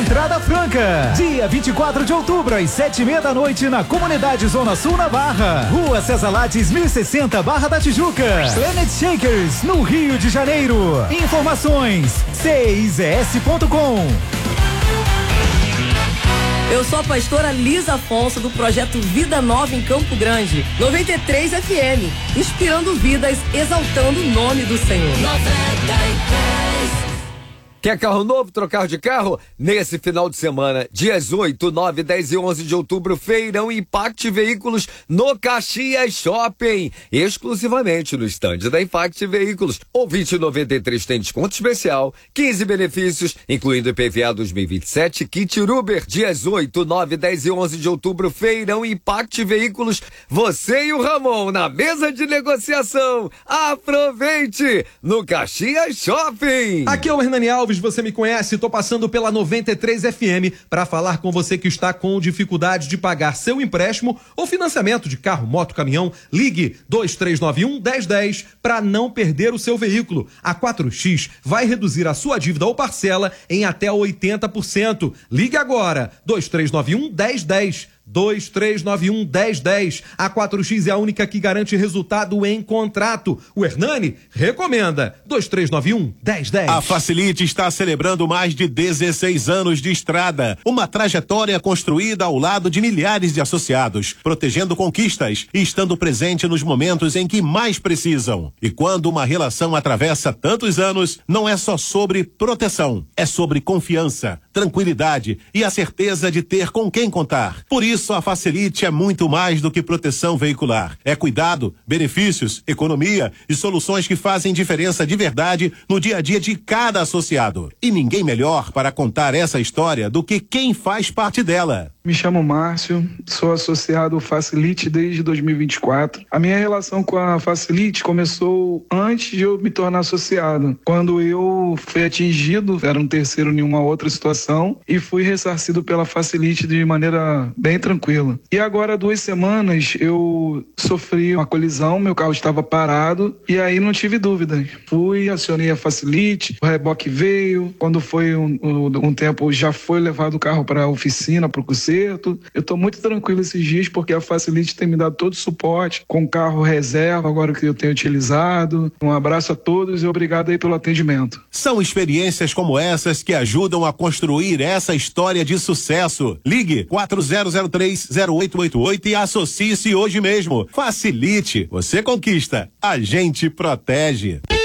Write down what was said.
Entrada franca, dia 24 de outubro, às 7:30 da noite, na comunidade Zona Sul, na Barra. Rua César Lattes, 1060, Barra da Tijuca. Planet Shakers, no Rio de Janeiro. Informações, cis.com. Eu sou a pastora Lisa Afonso, do projeto Vida Nova em Campo Grande, 93 FM, inspirando vidas, exaltando o nome do Senhor. 93. Quer carro novo, trocar de carro? Nesse final de semana, dias 8, 9, 10 e 11 de outubro, feirão Impact Veículos no Caxias Shopping, exclusivamente no estande da Impact Veículos. O 2093 tem desconto especial, 15 benefícios, incluindo IPVA 2027, kit Uber. Dias 8, 9, 10 e 11 de outubro, feirão Impact Veículos. Você e o Ramon na mesa de negociação. Aproveite no Caxias Shopping. Aqui é o Hernani Alves. Você me conhece, tô passando pela 93 FM para falar com você que está com dificuldade de pagar seu empréstimo ou financiamento de carro, moto, caminhão. Ligue 2391-1010 para não perder o seu veículo. A 4X vai reduzir a sua dívida ou parcela em até 80%. Ligue agora, 2391-1010. 2391-1010. A 4X é a única que garante resultado em contrato. O Hernani recomenda. 2391-1010. A Facilite está celebrando mais de 16 anos de estrada. Uma trajetória construída ao lado de milhares de associados, protegendo conquistas e estando presente nos momentos em que mais precisam. E quando uma relação atravessa tantos anos, não é só sobre proteção, é sobre confiança, tranquilidade e a certeza de ter com quem contar. Por isso, a Facilite é muito mais do que proteção veicular. É cuidado, benefícios, economia e soluções que fazem diferença de verdade no dia a dia de cada associado. E ninguém melhor para contar essa história do que quem faz parte dela. Me chamo Márcio, sou associado Facilite desde 2024. A minha relação com a Facilite começou antes de eu me tornar associado. Quando eu fui atingido, era um terceiro em uma outra situação, e fui ressarcido pela Facilite de maneira bem tranquila. E agora, 2 semanas, eu sofri uma colisão, meu carro estava parado, e aí não tive dúvidas. Fui, acionei a Facilite, o reboque veio, quando foi um tempo, já foi levado o carro para a oficina, para o conserto. Eu estou muito tranquilo esses dias porque a Facilite tem me dado todo o suporte com carro reserva, agora que eu tenho utilizado. Um abraço a todos e obrigado aí pelo atendimento. São experiências como essas que ajudam a construir essa história de sucesso. Ligue 4003-0888 e associe-se hoje mesmo. Facilite, você conquista, a gente protege.